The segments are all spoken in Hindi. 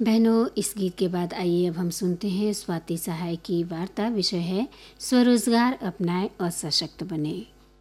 बहनों, इस गीत के बाद आइए अब हम सुनते हैं स्वाति सहाय की वार्ता। विषय है स्वरोजगार अपनाएं और सशक्त बने।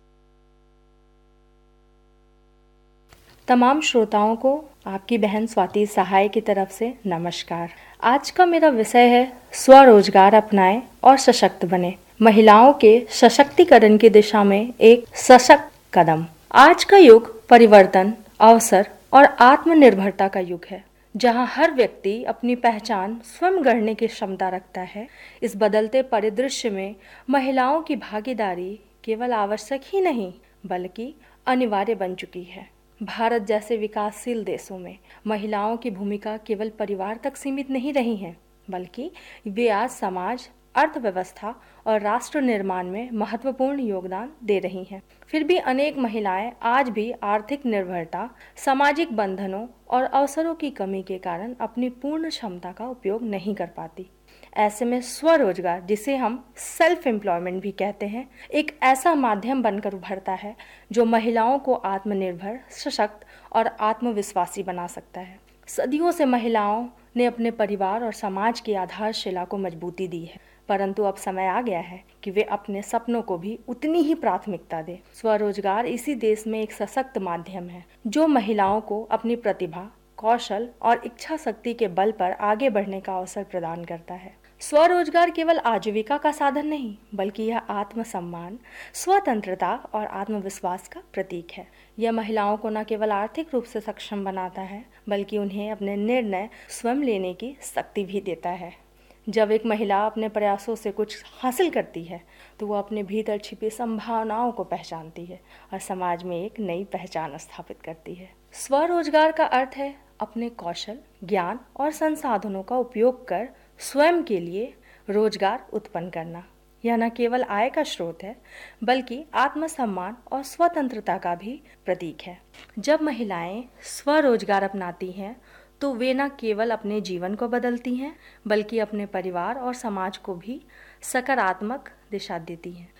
तमाम श्रोताओं को आपकी बहन स्वाति सहाय की तरफ से नमस्कार। आज का मेरा विषय है स्वरोजगार अपनाएं और सशक्त बने, महिलाओं के सशक्तिकरण की दिशा में एक सशक्त कदम। आज का युग परिवर्तन, अवसर और आत्मनिर्भरता का युग है, जहां हर व्यक्ति अपनी पहचान स्वयं गढ़ने की क्षमता रखता है। इस बदलते परिदृश्य में महिलाओं की भागीदारी केवल आवश्यक ही नहीं बल्कि अनिवार्य बन चुकी है। भारत जैसे विकासशील देशों में महिलाओं की भूमिका केवल परिवार तक सीमित नहीं रही है, बल्कि वे आज समाज, अर्थव्यवस्था और राष्ट्र निर्माण में महत्वपूर्ण योगदान दे रही हैं। फिर भी अनेक महिलाएं आज भी आर्थिक निर्भरता, सामाजिक बंधनों और अवसरों की कमी के कारण अपनी पूर्ण क्षमता का उपयोग नहीं कर पाती। ऐसे में स्वरोजगार, जिसे हम सेल्फ एम्प्लॉयमेंट भी कहते हैं, एक ऐसा माध्यम बनकर उभरता है जो महिलाओं को आत्मनिर्भर, सशक्त और आत्मविश्वासी बना सकता है। सदियों से महिलाओं ने अपने परिवार और समाज की आधारशिला को मजबूती दी है, परंतु अब समय आ गया है कि वे अपने सपनों को भी उतनी ही प्राथमिकता दें। स्वरोजगार इसी देश में एक सशक्त माध्यम है जो महिलाओं को अपनी प्रतिभा, कौशल और इच्छा शक्ति के बल पर आगे बढ़ने का अवसर प्रदान करता है। स्वरोजगार केवल आजीविका का साधन नहीं, बल्कि यह आत्मसम्मान, स्वतंत्रता और आत्मविश्वास का प्रतीक है। यह महिलाओं को न केवल आर्थिक रूप से सक्षम बनाता है, बल्कि उन्हें अपने निर्णय स्वयं लेने की शक्ति भी देता है। जब एक महिला अपने प्रयासों से कुछ हासिल करती है, तो वह अपने भीतर छिपी संभावनाओं को पहचानती है और समाज में एक नई पहचान स्थापित करती है। स्वरोजगार का अर्थ है अपने कौशल, ज्ञान और संसाधनों का उपयोग कर स्वयं के लिए रोजगार उत्पन्न करना। यह न केवल आय का स्रोत है, बल्कि आत्मसम्मान और स्वतंत्रता का भी प्रतीक है। जब महिलाएं स्वरोजगार अपनाती हैं, तो वे न केवल अपने जीवन को बदलती हैं, बल्कि अपने परिवार और समाज को भी सकारात्मक दिशा देती हैं।